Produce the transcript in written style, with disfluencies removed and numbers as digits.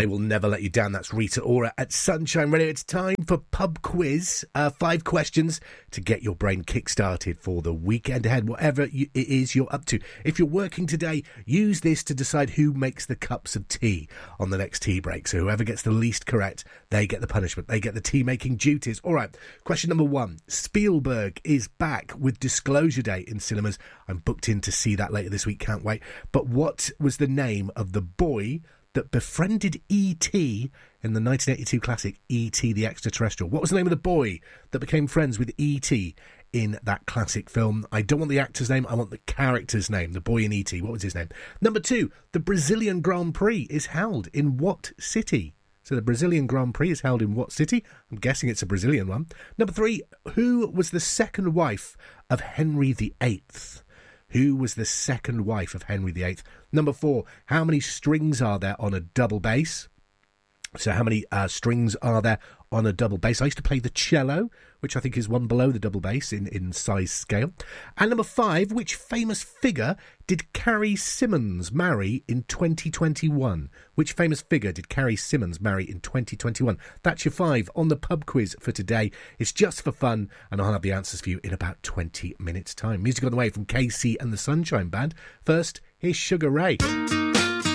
I will never let you down. That's Rita Ora at Sunshine Radio. It's time for Pub Quiz. 5 questions to get your brain kick-started for the weekend ahead, whatever it is you're up to. If you're working today, use this to decide who makes the cups of tea on the next tea break. So whoever gets the least correct, they get the punishment. They get the tea-making duties. All right, question number 1. Spielberg is back with Disclosure Day in cinemas. I'm booked in to see that later this week. Can't wait. But what was the name of the boy that befriended E.T. in the 1982 classic E.T. the Extraterrestrial? What was the name of the boy that became friends with E.T. in that classic film? I don't want the actor's name, I want the character's name, the boy in E.T. What was his name? Number 2, the Brazilian Grand Prix is held in what city? So the Brazilian Grand Prix is held in what city? I'm guessing it's a Brazilian one. Number 3, who was the second wife of Henry VIII? Who was the second wife of Henry VIII? Number 4, how many strings are there on a double bass? So how many strings are there on a double bass? I used to play the cello, which I think is one below the double bass in size scale. And number 5, which famous figure did Carrie Simmons marry in 2021? Which famous figure did Carrie Simmons marry in 2021? That's your 5 on the pub quiz for today. It's just for fun, and I'll have the answers for you in about 20 minutes' time. Music on the way from KC and the Sunshine Band. First, here's Sugar Ray.